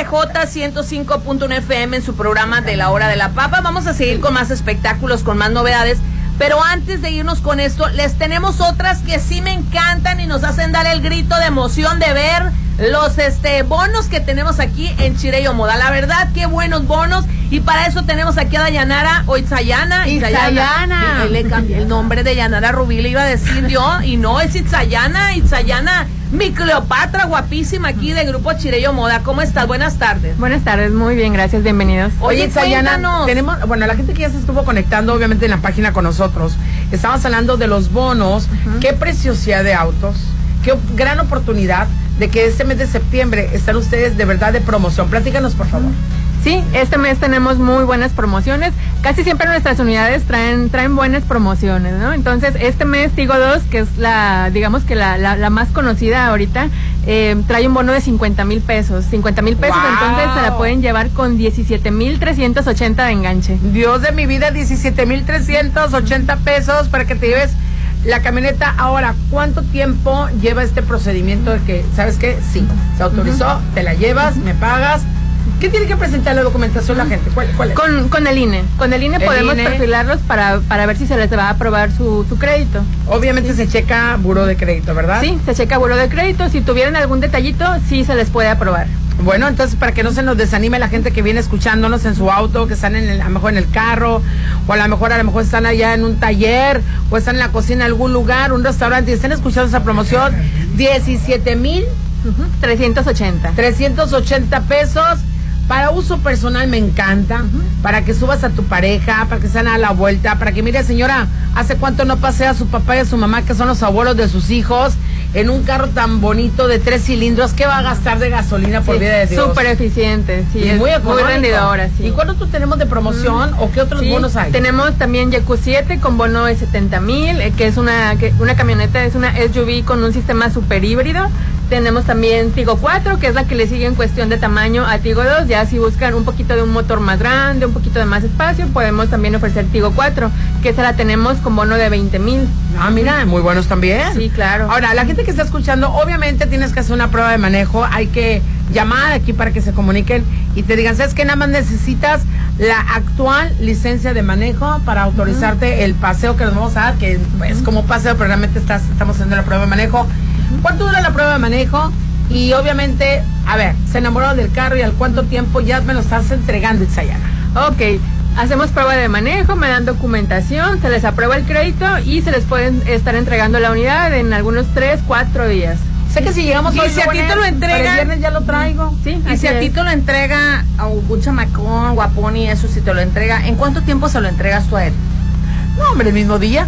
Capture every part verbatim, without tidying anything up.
J ciento cinco punto uno F M en su programa de la Hora de la Papa. Vamos a seguir con más espectáculos, con más novedades. Pero antes de irnos con esto, les tenemos otras que sí me encantan y nos hacen dar el grito de emoción de ver los este bonos que tenemos aquí en Chirey o Moda. La verdad, qué buenos bonos. Y para eso tenemos aquí a Dayanara o Itzayana. Itzayana. Le cambié el nombre de Yanara Rubí, le iba a decir yo. Y no, es Itzayana. Itzayana, mi Cleopatra, guapísima aquí de Grupo Chirey o Moda. ¿Cómo estás? Buenas tardes. Buenas tardes, muy bien, gracias, bienvenidos. Oye, Itzayana, tenemos, bueno, la gente que ya se estuvo conectando, obviamente, en la página con nosotros. Estamos hablando de los bonos. Uh-huh. Qué preciosidad de autos. Qué gran oportunidad de que este mes de septiembre están ustedes de verdad de promoción. Platícanos, por favor. Sí, este mes tenemos muy buenas promociones. Casi siempre nuestras unidades traen traen buenas promociones, ¿no? Entonces, este mes Tigo dos, que es la, digamos que la, la, la más conocida ahorita, eh, trae un bono de cincuenta mil pesos. cincuenta mil pesos, wow. Entonces se la pueden llevar con diecisiete mil trescientos ochenta de enganche. Dios de mi vida, diecisiete mil trescientos ochenta pesos para que te lleves la camioneta. Ahora, ¿cuánto tiempo lleva este procedimiento de que, ¿sabes qué? Sí, se autorizó, uh-huh. Te la llevas, uh-huh. Me pagas. ¿Qué tiene que presentar la documentación la gente? ¿Cuál, cuál es? Con, con el I N E. Con el I N E el podemos I N E. Perfilarlos para, para ver si se les va a aprobar su, su crédito. Obviamente sí. Se checa buró de crédito, ¿verdad? Sí, se checa buró de crédito. Si tuvieran algún detallito, sí se les puede aprobar. Bueno, entonces para que no se nos desanime la gente que viene escuchándonos en su auto, que están en el, a lo mejor en el carro, o a lo mejor a lo mejor están allá en un taller, o están en la cocina en algún lugar, un restaurante, y están escuchando esa promoción, diecisiete mil trescientos ochenta. trescientos ochenta pesos. Para uso personal me encanta, uh-huh. Para que subas a tu pareja, para que sean a la vuelta, para que mire, señora, ¿hace cuánto no pasea a su papá y a su mamá, que son los abuelos de sus hijos, en un carro tan bonito de tres cilindros? ¿Qué va a gastar de gasolina por sí, vida de Dios? Súper eficiente, sí, y es muy económico. Muy rendidora, sí. ¿Y cuánto tenemos de promoción uh-huh. o qué otros sí, bonos hay? Tenemos también Yeku siete con bono de setenta mil, eh, que es una, que, una camioneta, es una S U V con un sistema super híbrido. Tenemos también Tigo cuatro, que es la que le sigue en cuestión de tamaño a Tigo dos. Ya si buscan un poquito de un motor más grande, un poquito de más espacio, podemos también ofrecer Tigo cuatro, que esa la tenemos con bono de veinte mil. Ah, mira, muy buenos también. Sí, claro. Ahora, la gente que está escuchando, obviamente tienes que hacer una prueba de manejo. Hay que llamar aquí para que se comuniquen y te digan, ¿sabes qué? Nada más necesitas la actual licencia de manejo para autorizarte uh-huh. el paseo que nos vamos a dar, que uh-huh. es como paseo, pero realmente estás, estamos haciendo la prueba de manejo. ¿Cuánto dura la prueba de manejo? Y obviamente, a ver, se enamoró del carro y al cuánto tiempo ya me lo estás entregando, Itzayana. Ok, hacemos prueba de manejo, me dan documentación, se les aprueba el crédito y se les pueden estar entregando la unidad en algunos tres, cuatro días. Sé que si llegamos y hoy, si a ti te lo entrega, el viernes ya lo traigo. Sí, y si a ti te lo entrega a un chamacón, guapón y eso, si te lo entrega, ¿en cuánto tiempo se lo entregas tú a él? No, hombre, el mismo día.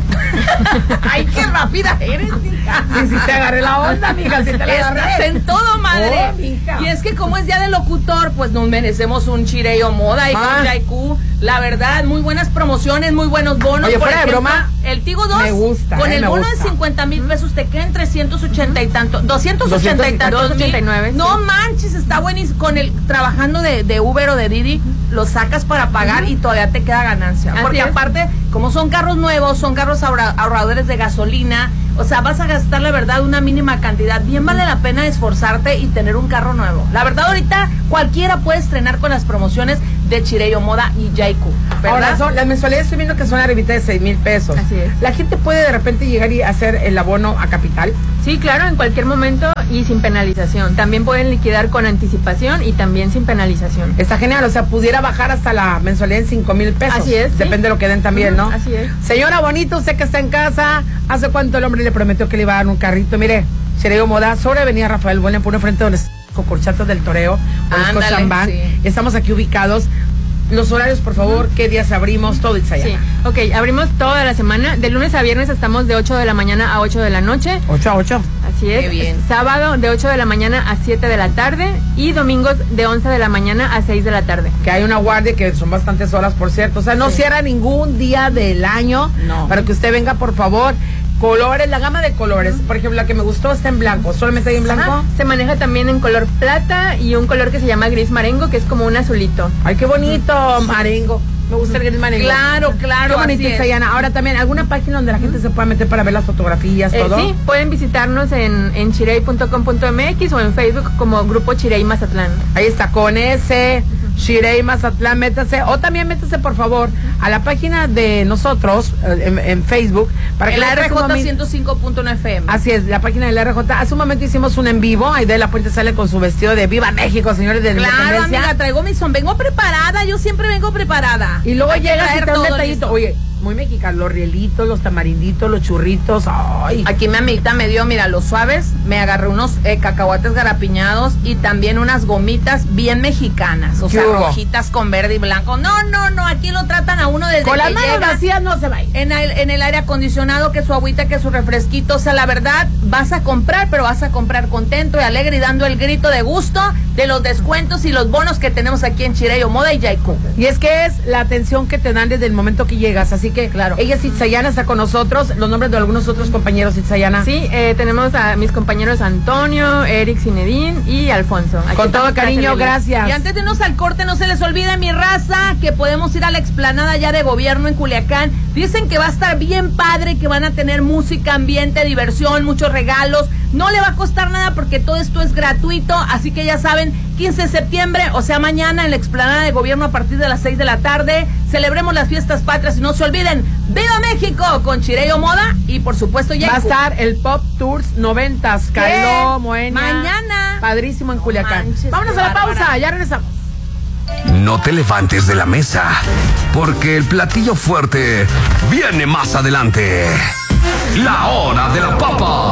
Ay, qué rápida eres, mija. Sí, sí te agarré la onda, mija, sí te la agarré. Estás en todo, madre. Oh, mija. Y es que como es día de locutor, pues nos merecemos un Chirey o Moda y ah. con Yaiku. La verdad, muy buenas promociones, muy buenos bonos. Oye, por fuera ejemplo, de broma, el Tigo dos, me gusta, con eh, el me bono gusta. de cincuenta mil pesos te quedan trescientos ochenta y tanto, doscientos ochenta y tantos. doscientos ochenta y nueve. No sí. manches, está buenísimo. Con el trabajando de, de Uber o de Didi, lo sacas para pagar uh-huh. y todavía te queda ganancia. Así Porque es. aparte, como son carros nuevos, son carros ahorra, ahorradores de gasolina, o sea, vas a gastar la verdad una mínima cantidad. Bien vale la pena esforzarte y tener un carro nuevo. La verdad, ahorita cualquiera puede estrenar con las promociones de Chirey o Moda y Yaiku. Ahora, son, las mensualidades estoy viendo que son arribita de seis mil pesos. Así es. La gente puede de repente llegar y hacer el abono a capital. Sí, claro, en cualquier momento y sin penalización. También pueden liquidar con anticipación y también sin penalización. Está genial, o sea, pudiera bajar hasta la mensualidad en cinco mil pesos. Así es. Depende sí. de lo que den también, uh-huh, ¿no? Así es. Señora bonita, usted que está en casa, ¿hace cuánto el hombre le prometió que le iba a dar un carrito? Mire, Chirey o Moda, sobre Avenida Rafael Buena, por una frente donde con Corchatos del Toreo, Ándale, Chambán. Sí. Estamos aquí ubicados. Los horarios, por favor, uh-huh. ¿Qué días abrimos? Todo, Itzayana. Sí, ok, abrimos toda la semana. De lunes a viernes estamos de ocho de la mañana a ocho de la noche. ocho a ocho. Así es. Qué bien. Sábado de ocho de la mañana a siete de la tarde y domingos de once de la mañana a seis de la tarde. Que hay una guardia que son bastantes horas, por cierto. O sea, no sí. cierra ningún día del año. No. Para que usted venga, por favor. Colores, la gama de colores. Por ejemplo, la que me gustó está en blanco. ¿Solamente hay en blanco? Ajá. Se maneja también en color plata y un color que se llama gris marengo, que es como un azulito. Ay, qué bonito, marengo. Me gusta el gris marigold. Claro, claro. Qué bonito, Itzayana. Ahora también, ¿alguna página donde la gente se pueda meter para ver las fotografías, Eh, todo? sí, pueden visitarnos en, en chirey punto com punto m x o en Facebook como Grupo Chirey Mazatlán. Ahí está, con ese, Chirey Mazatlán, métase. O también métase, por favor, a la página de nosotros eh, en, en Facebook. Para que El la R J ciento cinco punto uno F M. Así es, la página del R J. Hace un momento hicimos un en vivo. Ahí de la Puente sale con su vestido de Viva México, señores de Claro, Independencia. amiga, traigo mi son. Vengo preparada, yo siempre vengo preparada. Y luego Hay que llegas y traer te da un todo detallito. listo. Oye, muy mexicano, los rielitos, los tamarinditos, los churritos. Ay. Aquí mi amiguita me dio, mira, los suaves, me agarré unos eh, cacahuates garapiñados y también unas gomitas bien mexicanas, o ¿Qué sea, hubo? rojitas con verde y blanco. No, no, no, aquí lo tratan a uno desde Con que las manos llega vacías no se va a ir. en el, en el aire acondicionado, que su agüita, que su refresquito. O sea, la verdad, vas a comprar, pero vas a comprar contento y alegre y dando el grito de gusto de los descuentos y los bonos que tenemos aquí en Chirey Moda y Yaiku. Y es que es la atención que te dan desde el momento que llegas. Así que, Claro. ella es Itzayana, está con nosotros. Los nombres de algunos otros compañeros, Itzayana. Sí, eh, tenemos a mis compañeros Antonio, Eric Zinedine y Alfonso. Aquí Con todo estamos para cariño, servirles. gracias. Y antes de irnos al corte, no se les olvide, mi raza, que podemos ir a la explanada ya de gobierno en Culiacán. Dicen que va a estar bien padre, que van a tener música, ambiente, diversión, muchos regalos. No le va a costar nada porque todo esto es gratuito. Así que ya saben, quince de septiembre, o sea, mañana en la explanada de gobierno a partir de las seis de la tarde. Celebremos las fiestas patrias y no se olviden, ¡Viva México! Con Chirey Moda y por supuesto ya Va a estar el Pop Tours noventas, Cailó, Moenia. Mañana. Padrísimo en Culiacán. manches, Vámonos qué a la pausa, bárbara. ya regresamos. No te levantes de la mesa, porque el platillo fuerte viene más adelante. La hora de la papa.